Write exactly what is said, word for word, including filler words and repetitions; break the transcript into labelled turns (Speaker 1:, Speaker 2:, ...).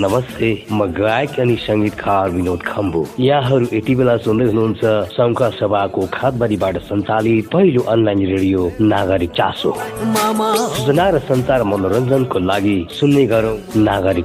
Speaker 1: नमस्ते, म गायक अनि संगीतकार विनोद खम्बु। यहाँहरू यति बेला सुन्दै हुनुहुन्छ संघ सभाको खातबारीबाट सञ्चालित पहिलो अनलाइन रेडियो नागरिक चासो। सूचना र सञ्चार मनोरञ्जनको लागि सुन्ने गरौँ नागरिक